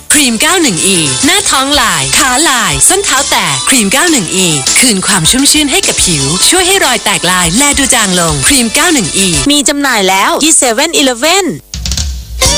ครีม 91E หน้าท้องลายขาลายส้นเท้าแตกครีม 91E คืนความชุ่มชื่นให้กับผิวช่วยให้รอยแตกลายแลดูจางลงครีม 91E มีจำหน่ายแล้วที่7-Eleven